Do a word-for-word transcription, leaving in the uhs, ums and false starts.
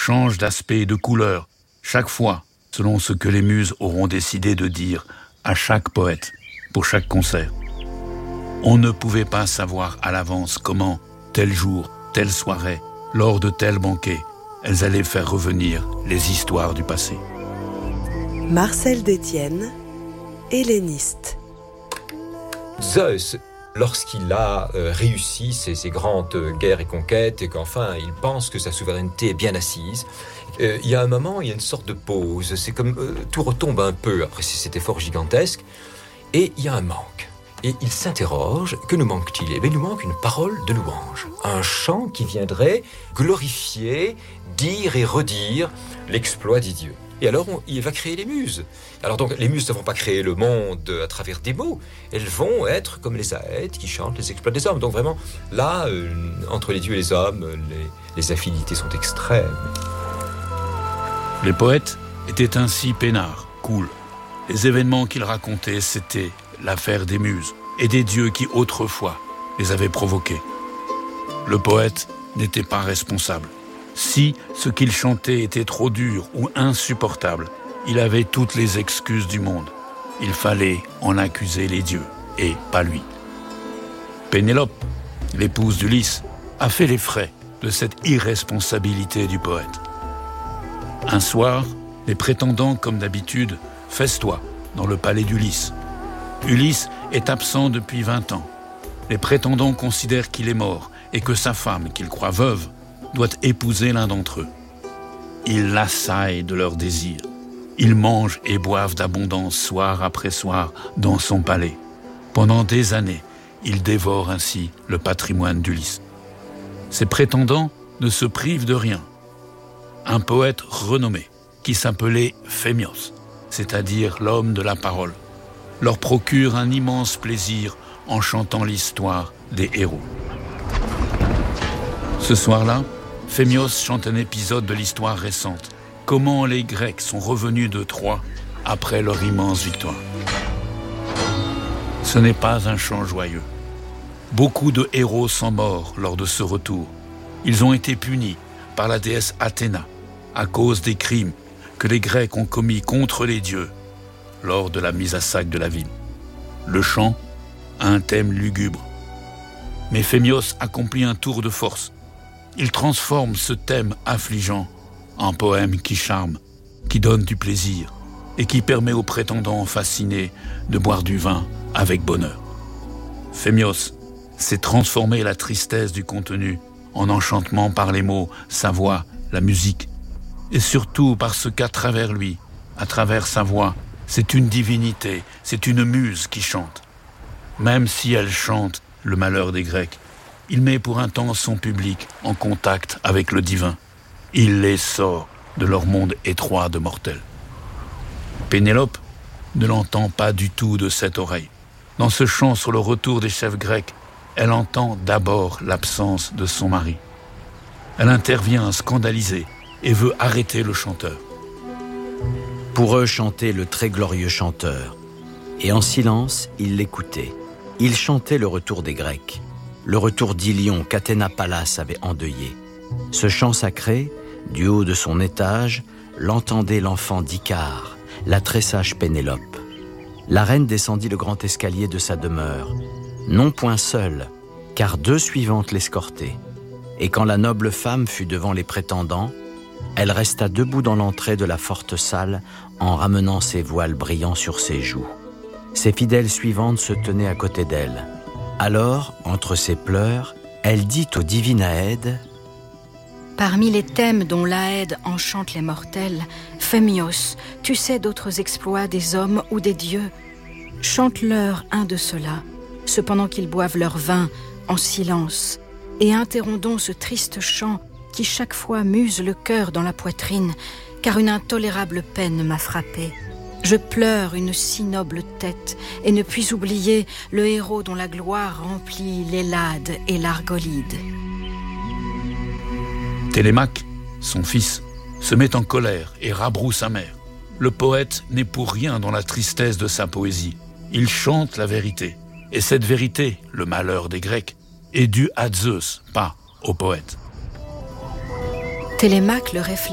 changent d'aspect et de couleur, chaque fois, selon ce que les muses auront décidé de dire à chaque poète, pour chaque concert. On ne pouvait pas savoir à l'avance comment, tel jour, telle soirée, lors de tel banquet, elles allaient faire revenir les histoires du passé. Marcel Détienne, helléniste. Zeus, lorsqu'il a euh, réussi ses, ses grandes euh, guerres et conquêtes et qu'enfin il pense que sa souveraineté est bien assise, euh, il y a un moment, il y a une sorte de pause. C'est comme euh, tout retombe un peu après cet effort gigantesque et il y a un manque. Et il s'interroge, que nous manque-t-il ? Eh bien, il nous manque une parole de louange, un chant qui viendrait glorifier, dire et redire l'exploit des dieux. Et alors, on, il va créer les muses. Alors donc, les muses ne vont pas créer le monde à travers des mots. Elles vont être comme les aèdes qui chantent les exploits des hommes. Donc vraiment, là, euh, entre les dieux et les hommes, les, les affinités sont extrêmes. Les poètes étaient ainsi peinards, cool. Les événements qu'ils racontaient, c'était l'affaire des muses et des dieux qui, autrefois, les avaient provoqués. Le poète n'était pas responsable. Si ce qu'il chantait était trop dur ou insupportable, il avait toutes les excuses du monde. Il fallait en accuser les dieux, et pas lui. Pénélope, l'épouse d'Ulysse, a fait les frais de cette irresponsabilité du poète. Un soir, les prétendants, comme d'habitude, festoient dans le palais d'Ulysse. Ulysse est absent depuis vingt ans. Les prétendants considèrent qu'il est mort et que sa femme, qu'ils croient veuve, doit épouser l'un d'entre eux. Ils l'assaillent de leurs désirs. Ils mangent et boivent d'abondance soir après soir dans son palais. Pendant des années, ils dévorent ainsi le patrimoine d'Ulysse. Ces prétendants ne se privent de rien. Un poète renommé, qui s'appelait Phémios, c'est-à-dire l'homme de la parole, leur procure un immense plaisir en chantant l'histoire des héros. Ce soir-là, Phémios chante un épisode de l'histoire récente. Comment les Grecs sont revenus de Troie après leur immense victoire. Ce n'est pas un chant joyeux. Beaucoup de héros sont morts lors de ce retour. Ils ont été punis par la déesse Athéna à cause des crimes que les Grecs ont commis contre les dieux lors de la mise à sac de la ville. Le chant a un thème lugubre. Mais Phémios accomplit un tour de force. Il transforme ce thème affligeant en poème qui charme, qui donne du plaisir et qui permet aux prétendants fascinés de boire du vin avec bonheur. Phémios sait transformer la tristesse du contenu en enchantement par les mots, sa voix, la musique, et surtout parce qu'à travers lui, à travers sa voix, c'est une divinité, c'est une muse qui chante. Même si elle chante le malheur des Grecs, il met pour un temps son public en contact avec le divin. Il les sort de leur monde étroit de mortels. Pénélope ne l'entend pas du tout de cette oreille. Dans ce chant sur le retour des chefs grecs, elle entend d'abord l'absence de son mari. Elle intervient scandalisée et veut arrêter le chanteur. Pour eux chantait le très glorieux chanteur. Et en silence, ils l'écoutaient. Il chantait le retour des Grecs, le retour d'Ilion qu'Athéna Pallas avait endeuillé. Ce chant sacré, du haut de son étage, l'entendait l'enfant d'Icare, la très sage Pénélope. La reine descendit le grand escalier de sa demeure, non point seule, car deux suivantes l'escortaient. Et quand la noble femme fut devant les prétendants, elle resta debout dans l'entrée de la forte salle en ramenant ses voiles brillants sur ses joues. Ses fidèles suivantes se tenaient à côté d'elle. Alors, entre ses pleurs, elle dit au divin Aède: « Parmi les thèmes dont l'Aède enchante les mortels, Phémios, tu sais d'autres exploits des hommes ou des dieux. Chante-leur un de ceux-là, cependant qu'ils boivent leur vin en silence, et interromps ce triste chant qui chaque fois muse le cœur dans la poitrine, car une intolérable peine m'a frappée. Je pleure une si noble tête, et ne puis oublier le héros dont la gloire remplit l'Hellade et l'Argolide. » Télémaque, son fils, se met en colère et rabroue sa mère. Le poète n'est pour rien dans la tristesse de sa poésie. Il chante la vérité. Et cette vérité, le malheur des Grecs, est due à Zeus, pas au poète. Télémaque le réfléchit.